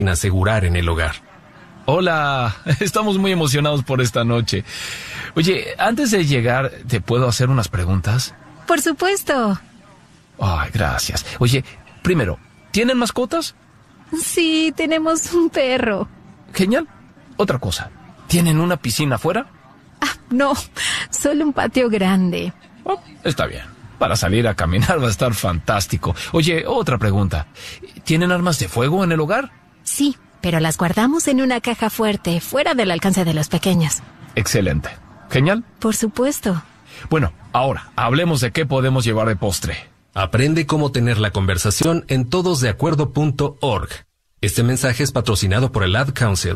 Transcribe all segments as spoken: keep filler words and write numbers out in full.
asegurar en el hogar. Hola, estamos muy emocionados por esta noche. Oye, antes de llegar, ¿te puedo hacer unas preguntas? Por supuesto. Ay, gracias. Oye, primero, ¿tienen mascotas? Sí, tenemos un perro. Genial. Otra cosa, ¿tienen una piscina afuera? Ah, no, solo un patio grande. Oh, está bien. Para salir a caminar va a estar fantástico. Oye, otra pregunta. ¿Tienen armas de fuego en el hogar? Sí, pero las guardamos en una caja fuerte, fuera del alcance de los pequeños. Excelente. ¿Genial? Por supuesto. Bueno, ahora, hablemos de qué podemos llevar de postre. Aprende cómo tener la conversación en todos de acuerdo punto org. Este mensaje es patrocinado por el Ad Council.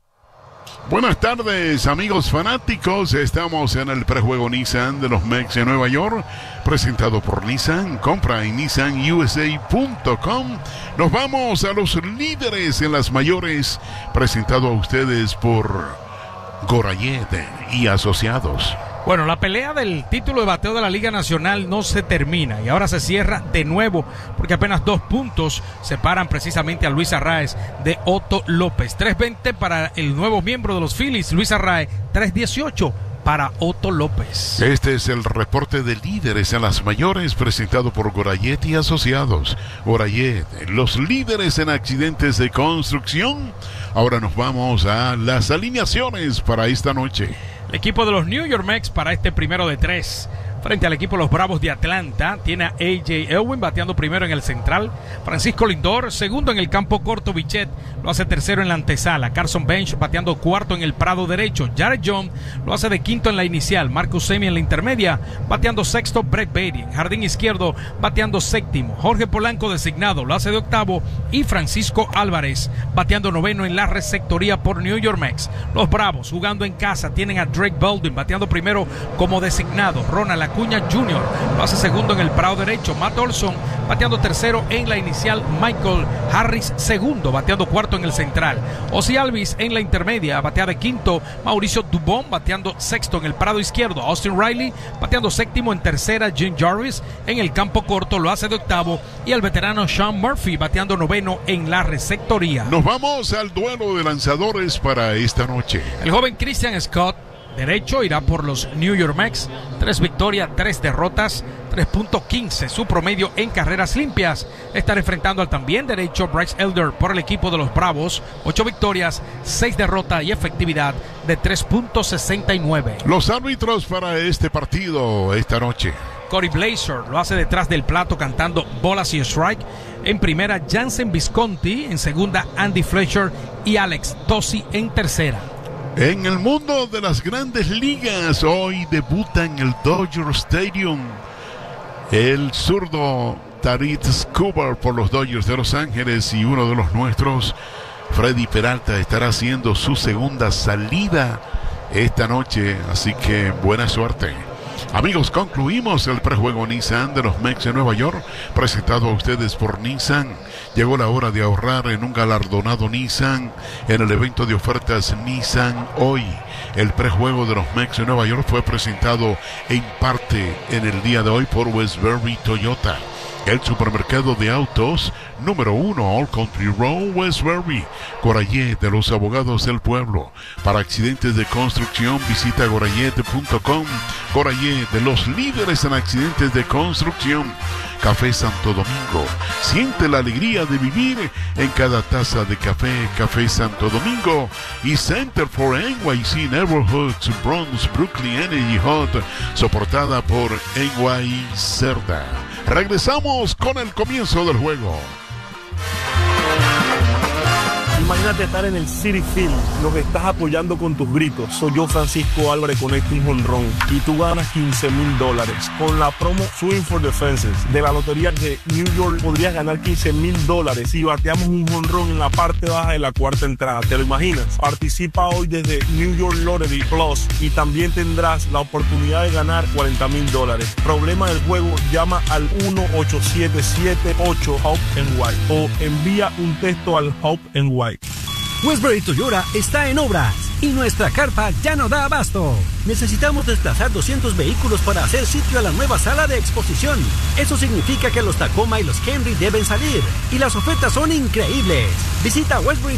Buenas tardes, amigos fanáticos. Estamos en el prejuego Nissan de los Mex de Nueva York, presentado por Nissan. Compra en nissan u s a punto com. Nos vamos a los líderes en las mayores, presentado a ustedes por Gorayet y Asociados. Bueno, la pelea del título de bateo de la Liga Nacional no se termina y ahora se cierra de nuevo porque apenas dos puntos separan precisamente a Luis Arraez de Otto López. tres veinte para el nuevo miembro de los Phillies, Luis Arraez, tres dieciocho para Otto López. Este es el reporte de líderes en las mayores presentado por Gorayet y Asociados. Gorayet, los líderes en accidentes de construcción. Ahora nos vamos a las alineaciones para esta noche. El equipo de los New York Mets para este primero de tres. Frente al equipo de los Bravos de Atlanta, tiene a A J Elwin bateando primero en el central. Francisco Lindor, segundo en el campo corto. Bichette lo hace tercero en la antesala. Carson Bench bateando cuarto en el prado derecho. Jared Jones lo hace de quinto en la inicial. Marcus Semien en la intermedia, bateando sexto. Brett Baty en jardín izquierdo, bateando séptimo. Jorge Polanco designado, lo hace de octavo. Y Francisco Álvarez bateando noveno en la receptoría por New York Mets. Los Bravos jugando en casa tienen a Drake Baldwin bateando primero como designado. Ronald Acuña junior lo hace segundo en el prado derecho. Matt Olson bateando tercero en la inicial. Michael Harris segundo, bateando cuarto en el central. Ozzie Albies en la intermedia, batea de quinto. Mauricio Dubón bateando sexto en el prado izquierdo. Austin Riley bateando séptimo en tercera. Jim Jarvis en el campo corto lo hace de octavo. Y el veterano Sean Murphy bateando noveno en la receptoría. Nos vamos al duelo de lanzadores para esta noche. El joven Christian Scott derecho irá por los New York Mets. Tres victorias, tres derrotas, tres punto quince su promedio en carreras limpias. Estará enfrentando al también derecho Bryce Elder por el equipo de los Bravos. Ocho victorias, seis derrotas y efectividad de tres punto sesenta y nueve. Los árbitros para este partido esta noche. Cody Blazer lo hace detrás del plato cantando bolas y strike. En primera, Jansen Visconti. En segunda, Andy Fletcher y Alex Tosi en tercera. En el mundo de las grandes ligas, hoy debuta en el Dodger Stadium el zurdo Tarik Skubal por los Dodgers de Los Ángeles, y uno de los nuestros, Freddy Peralta, estará haciendo su segunda salida esta noche, así que buena suerte. Amigos, concluimos el prejuego Nissan de los Mets de Nueva York, presentado a ustedes por Nissan. Llegó la hora de ahorrar en un galardonado Nissan en el evento de ofertas Nissan Hoy. El prejuego de los Mets de Nueva York fue presentado en parte en el día de hoy por Westbury Toyota, el supermercado de autos número uno, All Country Road, Westbury. Gorayet, de los abogados del pueblo. Para accidentes de construcción, visita gorayet punto com. Gorayet, de los líderes en accidentes de construcción. Café Santo Domingo. Siente la alegría de vivir en cada taza de café. Café Santo Domingo. Y Center for N Y C Neighborhoods, Bronx, Brooklyn Energy Hot, soportada por N Y Cerda. Regresamos con el comienzo del juego. Imagínate estar en el Citi Field, lo que estás apoyando con tus gritos. Soy yo, Francisco Álvarez, conecto un jonrón y tú ganas quince mil dólares. Con la promo Swing for the Fences de la Lotería de New York podrías ganar quince mil dólares si bateamos un jonrón en la parte baja de la cuarta entrada. ¿Te lo imaginas? Participa hoy desde New York Lottery Plus y también tendrás la oportunidad de ganar cuarenta mil dólares. Problema del juego, llama al uno ocho siete siete ocho Hope N Y o envía un texto al Hope N Y. Westbury Toyota está en obras. y nuestra carpa ya no da abasto. Necesitamos desplazar doscientos vehículos para hacer sitio a la nueva sala de exposición. Eso significa que los Tacoma y los Camry deben salir, y las ofertas son increíbles. Visita Westbury